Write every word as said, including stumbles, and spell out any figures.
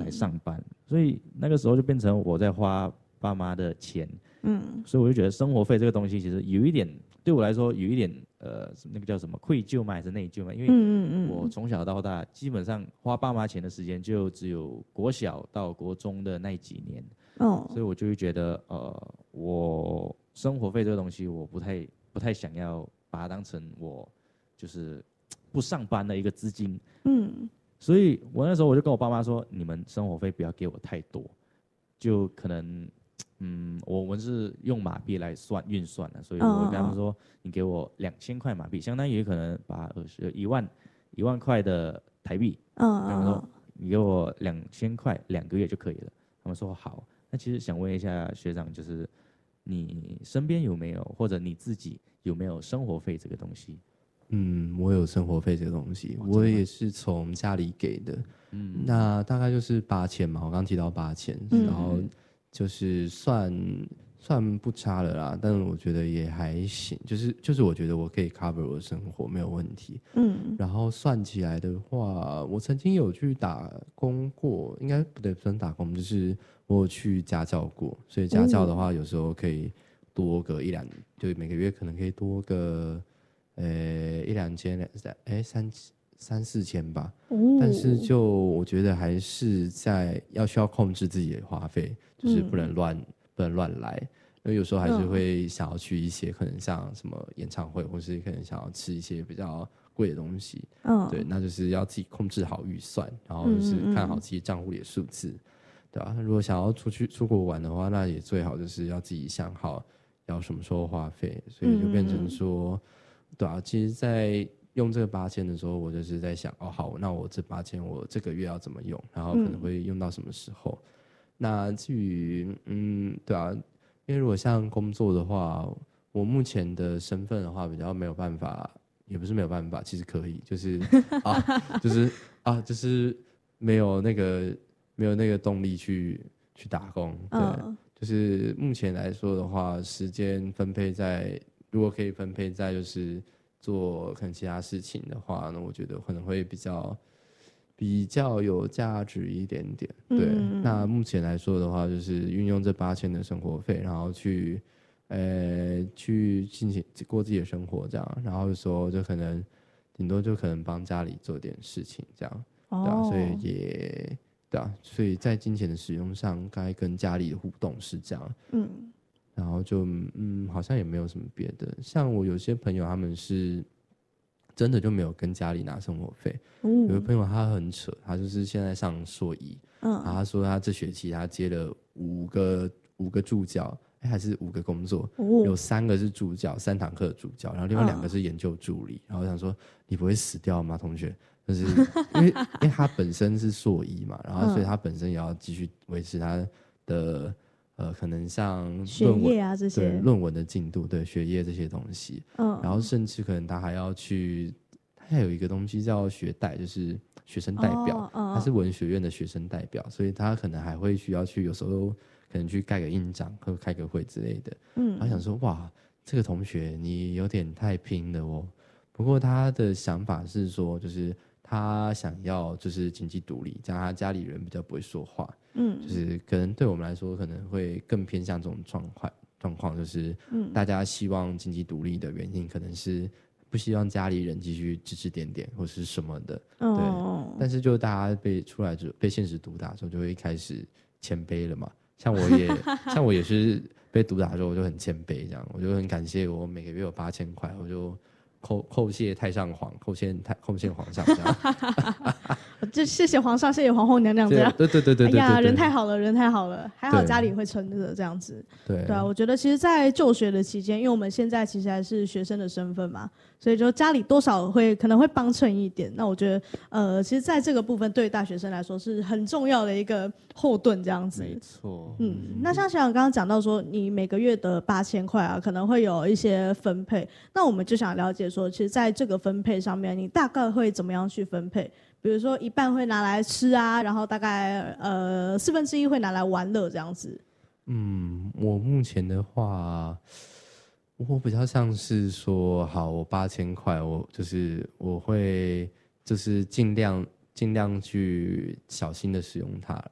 来上班，嗯、所以那个时候就变成我在花爸妈的钱，嗯，所以我就觉得生活费这个东西其实有一点对我来说有一点呃那个叫什么愧疚吗？还是内疚吗？因为我从小到大基本上花爸妈钱的时间就只有国小到国中的那几年，哦，所以我就会觉得呃我生活费这个东西我不太不太想要把它当成我就是不上班的一个资金，嗯。所以我那时候我就跟我爸妈说，你们生活费不要给我太多，就可能，嗯，我们是用马币来算运算的，所以我跟他们说，你给我两千块马币，相当于可能把二十一万一万块的台币，嗯，他们说你给我两千块两个月就可以了，他们说好。那其实想问一下学长，就是你身边有没有或者你自己有没有生活费这个东西？ 嗯，我有生活费这个东西，我也是从家里给的。嗯，那大概就是八千嘛，我刚刚提到八千，然后就是算算不差了啦，但我觉得也还行，就是就是我觉得我可以 cover 我的生活没有问题。嗯，然后算起来的话，我曾经有去打工过，应该不对，不算打工，就是我有去家教过，所以家教的话，有时候可以多个一两，就每个月可能可以多个。呃，一两千，三哎三三四千吧，哦、但是就我觉得还是在要需要控制自己的花费，就是不能乱、嗯、不能乱来，因为有时候还是会想要去一些可能像什么演唱会，或是可能想要吃一些比较贵的东西，嗯、对，那就是要自己控制好预算，然后就是看好自己账户里的数字，嗯、对吧、啊？如果想要出去出国玩的话，那也最好就是要自己想好要什么时候花费，所以就变成说。嗯对啊，其实，在用这个八千的时候，我就是在想，哦，好，那我这八千，我这个月要怎么用，然后可能会用到什么时候？嗯、那至于，嗯，对啊，因为如果像工作的话，我目前的身份的话，比较没有办法，也不是没有办法，其实可以，就是啊，就是啊，就是没有那个没有那个动力去去打工，对，嗯、就是目前来说的话，时间分配在。如果可以分配在就是做可能其他事情的话，那我觉得可能会比较比较有价值一点点。对，嗯、那目前来说的话，就是运用这八千的生活费，然后去呃去进行过自己的生活，这样，然后有时候就可能顶多就可能帮家里做点事情，这样，哦、对啊，所以也对啊，所以在金钱的使用上，该跟家里的互动是这样，嗯。然后就嗯，好像也没有什么别的。像我有些朋友，他们是真的就没有跟家里拿生活费。嗯、有个朋友他很扯，他就是现在上硕一，嗯，然后他说他这学期他接了五个五个助教，哎，还是五个工作，哦、有三个是助教，三堂课助教，然后另外两个是研究助理。嗯、然后我想说，你不会死掉吗，同学？就是因为因为他本身是硕一嘛，然后所以他本身也要继续维持他的。呃，可能像学业啊这些， 对论文的进度，对学业这些东西，嗯，然后甚至可能他还要去，他还有一个东西叫学代，就是学生代表，哦哦、他是文学院的学生代表，所以他可能还会需要去，有时候可能去盖个印章或开个会之类的，嗯，然后想说哇，这个同学你有点太拼了哦。不过他的想法是说，就是他想要就是经济独立，这样他家里人比较不会说话。嗯，就是可能对我们来说，可能会更偏向这种状况。状况就是，大家希望经济独立的原因，可能是不希望家里人继续指指点点或是什么的。哦、对，但是就大家被出来就被现实毒打的时候，就会开始谦卑了嘛。像我也像我也是被毒打的时候，我就很谦卑，这样我就很感谢我每个月有八千块，我就。叩叩谢太上皇，叩谢太叩谢皇上，这样。 就谢谢皇上，谢谢皇后娘娘这样。 对对对对对。 哎呀，人太好了，人太好了，还好家里会撑着这样子。 对对啊，我觉得其实，在就学的期间，因为我们现在其实还是学生的身份嘛，所以就家里多少会可能会帮衬一点。那我觉得，呃，其实在这个部分对大学生来说是很重要的一个后盾，这样子。 没错。 嗯，那像小杨刚刚讲到说，你每个月的八千块啊，可能会有一些分配。那我们就想了解说，其实在这个分配上面，你大概会怎么样去分配？比如说一半会拿来吃啊，然后大概呃四分之一会拿来玩乐这样子。 嗯，我目前的话，我比较像是说，好，我八千块，我就是我会就是尽量尽量去小心的使用它，